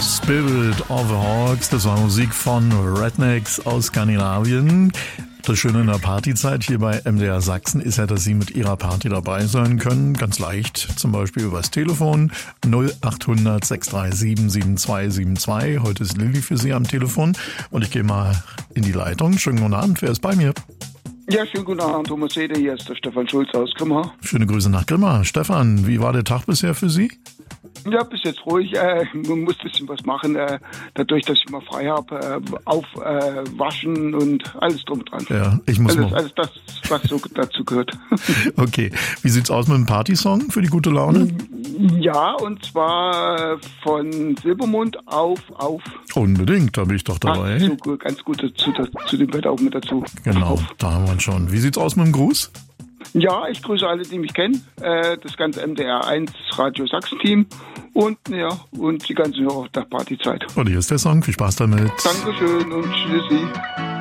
Spirit of the Hawks, das war Musik von Rednecks aus Skandinavien. Das Schöne in der Partyzeit hier bei MDR Sachsen ist ja, dass Sie mit Ihrer Party dabei sein können. Ganz leicht, zum Beispiel übers Telefon 0800 637 7272. Heute ist Lilly für Sie am Telefon und ich gehe mal in die Leitung. Schönen guten Abend, wer ist bei mir? Ja, schönen guten Abend, Thomas Sede, hier ist der Stefan Schulz aus Grimma. Schöne Grüße nach Grimma. Stefan, wie war der Tag bisher für Sie? Ja, bis jetzt ruhig. Man muss ein bisschen was machen, dadurch, dass ich mal frei habe, aufwaschen und alles drum dran. Ja, ich muss alles das, was so dazu gehört. Okay, wie sieht's aus mit dem Partysong für die gute Laune? Ja, und zwar von Silbermond auf. Unbedingt, da bin ich doch dabei. So, ganz gut zu dem Wetter auch mit dazu. Genau, da haben wir uns schon. Wie sieht's aus mit dem Gruß? Ja, ich grüße alle, die mich kennen, das ganze MDR1 Radio Sachsen Team und die ganzen Hörer der Partyzeit. Und hier ist der Song, viel Spaß damit. Dankeschön und tschüssi.